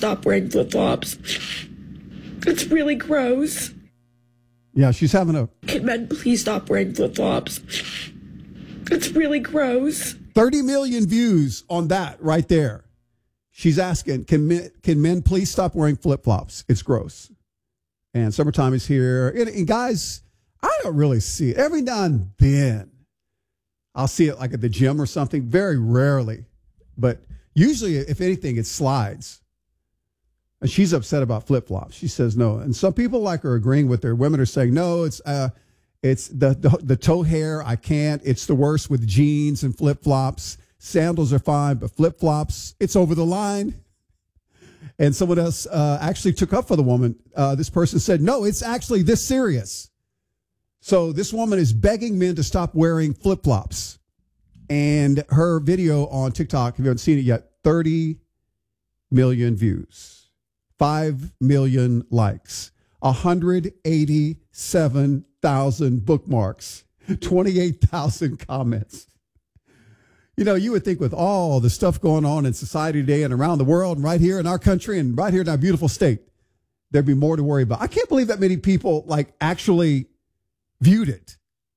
stop wearing flip-flops? It's really gross. Yeah, she's having a... Can men please stop wearing flip-flops? It's really gross. 30 million views on that right there. She's asking, can men please stop wearing flip-flops? It's gross. And summertime is here. And guys, I don't really see it. Every now and then, I'll see it like at the gym or something. Very rarely. But usually, if anything, it slides. And she's upset about flip-flops. She says no. And some people like are agreeing with her. Women are saying, no, it's the toe hair. I can't. It's the worst with jeans and flip-flops. Sandals are fine, but flip-flops, it's over the line. And someone else actually took up for the woman. This person said, no, it's actually this serious. So this woman is begging men to stop wearing flip-flops. And her video on TikTok, if you haven't seen it yet, 30 million views, 5 million likes, 187,000 bookmarks, 28,000 comments. You know, you would think with all the stuff going on in society today and around the world and right here in our country and right here in our beautiful state, there'd be more to worry about. I can't believe that many people actually viewed it.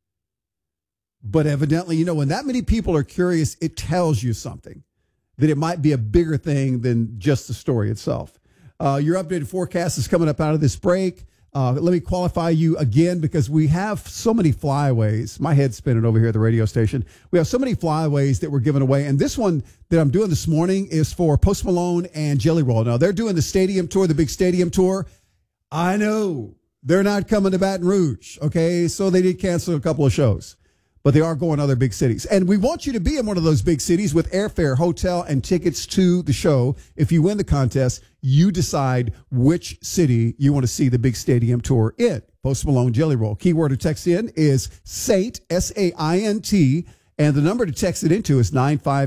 But evidently, you know, when that many people are curious, it tells you something, that it might be a bigger thing than just the story itself. Your updated forecast is coming up out of this break. Let me qualify you again because we have so many flyaways. My head's spinning over here at the radio station. We have so many flyaways that we're giving away. And this one that I'm doing this morning is for Post Malone and Jelly Roll. Now, they're doing the stadium tour, the big stadium tour. I know they're not coming to Baton Rouge, okay? So they did cancel a couple of shows, but they are going to other big cities. And we want you to be in one of those big cities with airfare, hotel, and tickets to the show. If you win the contest, you decide which city you want to see the big stadium tour in. Post Malone, Jelly Roll. Keyword to text in is SAINT, S-A-I-N-T, and the number to text it into is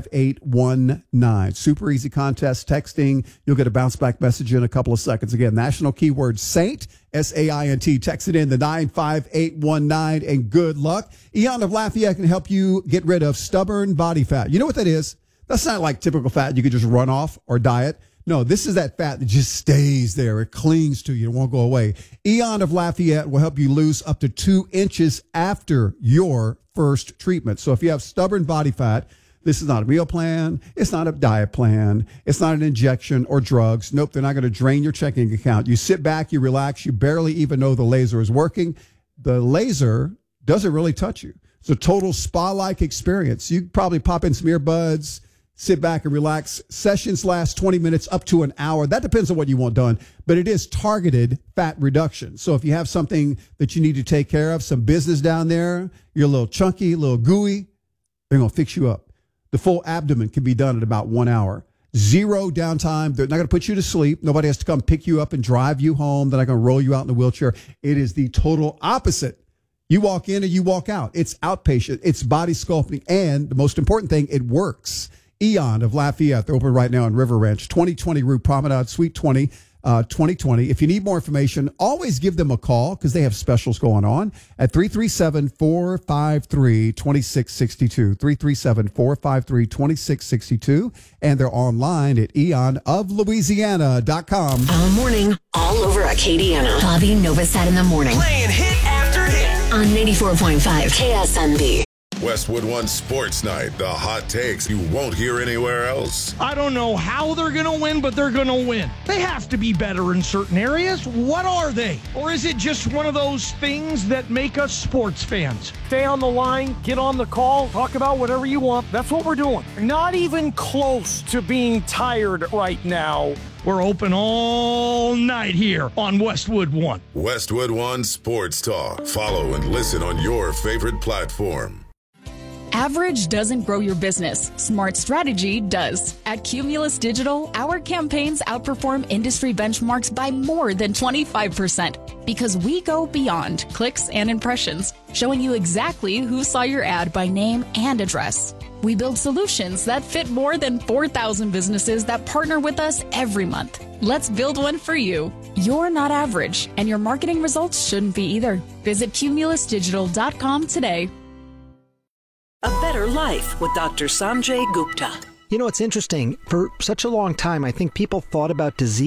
95819. Super easy contest, texting. You'll get a bounce back message in a couple of seconds. Again, national keyword SAINT, S-A-I-N-T. Text it in the 95819, and good luck. Eon of Lafayette can help you get rid of stubborn body fat. You know what that is? That's not like typical fat you could just run off or diet. No, this is that fat that just stays there. It clings to you. It won't go away. Eon of Lafayette will help you lose up to 2 inches after your first treatment. So if you have stubborn body fat, this is not a meal plan. It's not a diet plan. It's not an injection or drugs. Nope, they're not going to drain your checking account. You sit back, you relax, you barely even know the laser is working. The laser doesn't really touch you. It's a total spa-like experience. You probably pop in some earbuds, sit back and relax. Sessions last 20 minutes up to an hour. That depends on what you want done, but it is targeted fat reduction. So if you have something that you need to take care of, some business down there, you're a little chunky, a little gooey, they're going to fix you up. The full abdomen can be done in about 1 hour. Zero downtime. They're not going to put you to sleep. Nobody has to come pick you up and drive you home. They're not going to roll you out in a wheelchair. It is the total opposite. You walk in and you walk out. It's outpatient. It's body sculpting. And the most important thing, it works. Eon of Lafayette. They're open right now in River Ranch, 2020 Rue Promenade, Suite 20, 2020. If you need more information, always give them a call because they have specials going on at 337-453-2662, 337-453-2662. And they're online at eonoflouisiana.com. All morning, all over Acadiana. Bobby Novosad in the morning. Playing hit after hit. On 94.5 KSNB. Westwood One Sports Night, the hot takes you won't hear anywhere else. I don't know how they're going to win, but they're going to win. They have to be better in certain areas. What are they? Or is it just one of those things that make us sports fans? Stay on the line, get on the call, talk about whatever you want. That's what we're doing. Not even close to being tired right now. We're open all night here on Westwood One. Westwood One Sports Talk. Follow and listen on your favorite platform. Average doesn't grow your business. Smart strategy does. At Cumulus Digital, our campaigns outperform industry benchmarks by more than 25% because we go beyond clicks and impressions, showing you exactly who saw your ad by name and address. We build solutions that fit more than 4,000 businesses that partner with us every month. Let's build one for you. You're not average, and your marketing results shouldn't be either. Visit cumulusdigital.com today. A Better Life with Dr. Sanjay Gupta. You know, it's interesting. For such a long time, I think people thought about disease